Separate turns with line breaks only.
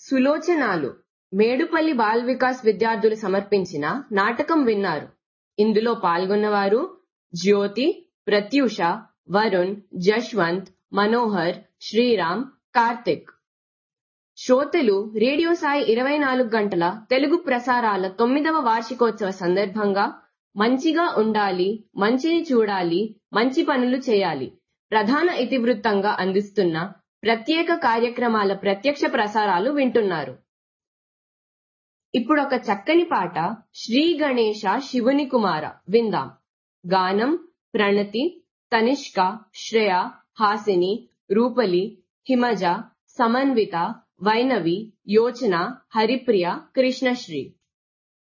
సులోచనాలు Medupalli ball Vikas విద్యార్థులు సమర్పించిన నాటకం విన్నారు. ఇందులో పాల్గొన్నవారు జ్యోతి, ప్రత్యూష, వరుణ్, జశ్వంత్, మనోహర్, శ్రీరామ్, కార్తిక్. శ్రోతలు రేడియో సాయి 24 గంటల తెలుగు ప్రసారాల 9వ వార్షికోత్సవ సందర్భంగా మంచిగా ఉండాలి, మంచిని చూడాలి, మంచి పనులు చేయాలి ప్రధాన ఇతివృత్తంగా అందిస్తున్న ప్రత్యేక కార్యక్రమాల ప్రత్యక్ష ప్రసారాలు వింటున్నారు. ఇప్పుడొక చక్కని పాట శ్రీ గణేశ శివుని కుమార విందాం. గానం ప్రణతి, తనిష్క, శ్రేయ, హాసిని, రూపలి, హిమజ, సమన్విత, వైనవి, యోచన, హరిప్రియ, కృష్ణశ్రీ.